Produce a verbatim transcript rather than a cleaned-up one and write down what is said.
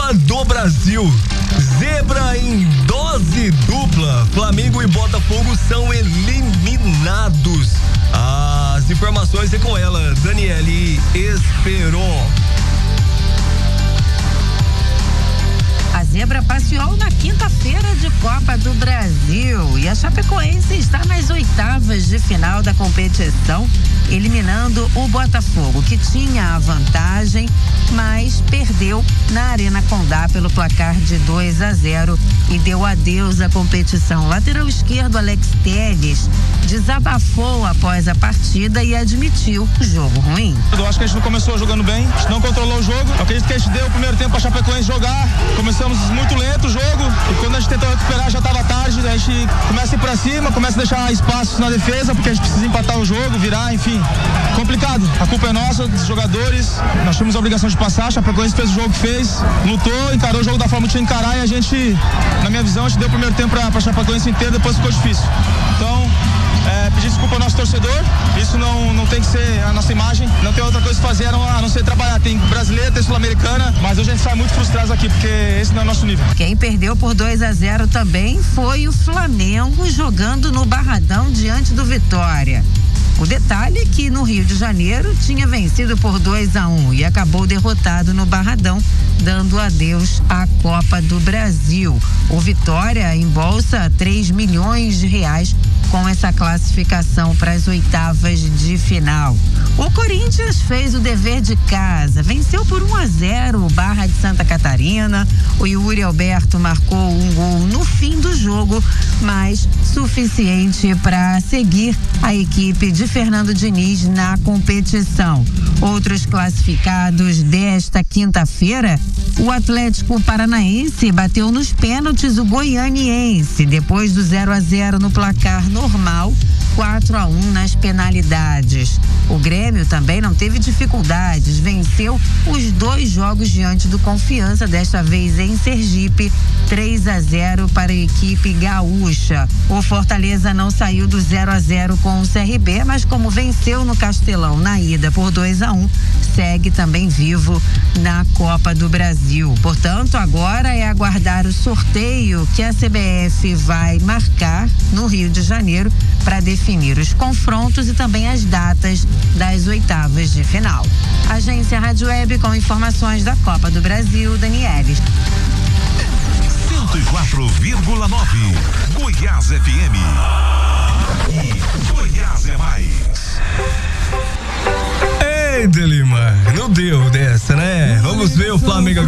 Copa do Brasil. Zebra em dose dupla. Flamengo e Botafogo são eliminados. As informações é com ela, Daniele Esperon. A Zebra passeou na quinta-feira de Copa do Brasil e a Chapecoense está nas oitavas de final da competição, eliminando o Botafogo, que tinha a vantagem, mas perdeu na Arena Condá pelo placar de dois a zero e deu adeus à competição. O lateral esquerdo, Alex Telles, desabafou após a partida e admitiu o jogo ruim. Eu acho que a gente não começou jogando bem, a gente não controlou o jogo. Eu acredito que a gente deu o primeiro tempo para a Chapecoense jogar. Começamos muito lento o jogo e quando a gente tentou recuperar já estava tarde. A gente começa a ir para cima, começa a deixar espaços na defesa, porque a gente precisa empatar o jogo, virar, enfim. Complicado. A culpa é nossa, dos jogadores. Nós tínhamos a obrigação de passar. A Chapecoense fez o jogo que fez, lutou, encarou o jogo da forma que tinha que encarar e a gente, na minha visão, a gente deu o primeiro tempo para a Chapecoense inteira, depois ficou difícil. Então, É, pedir desculpa ao nosso torcedor, isso não, não tem que ser a nossa imagem, não tem outra coisa que fazer a não ser trabalhar. Tem brasileira, tem sul-americana, mas hoje a gente sai muito frustrado aqui porque esse não é o nosso nível. Quem perdeu por dois a zero também foi o Flamengo, jogando no Barradão diante do Vitória. O detalhe é que no Rio de Janeiro tinha vencido por dois a um e acabou derrotado no Barradão, dando adeus à Copa do Brasil. O Vitória embolsa três milhões de reais com essa classificação para as oitavas de final. O Corinthians fez o dever de casa, venceu por um a zero o Barra de Santa Catarina. O Yuri Alberto marcou um gol no fim do jogo, mas suficiente para seguir a equipe de Fernando Diniz na competição. Outros classificados desta quinta-feira, o Atlético Paranaense bateu nos pênaltis o Goianiense, depois do zero a zero no placar normal, quatro a um nas penalidades. O Grêmio também não teve dificuldades, venceu os dois jogos diante do Confiança, desta vez em Sergipe, três a zero para a equipe gaúcha. O Fortaleza não saiu do zero a zero com o C R B, mas como venceu no Castelão na ida por dois a um, segue também vivo na Copa do Brasil. Portanto, agora é aguardar o sorteio que a C B F vai marcar no Rio de Janeiro para definir os confrontos e também as datas das oitavas de final. Agência Rádio Web com informações da Copa do Brasil, Daniele. cento e quatro vírgula nove Goiás F M. E Goiás é mais. Ei, Delima, não deu dessa, né? Vamos ver o Flamengo agora.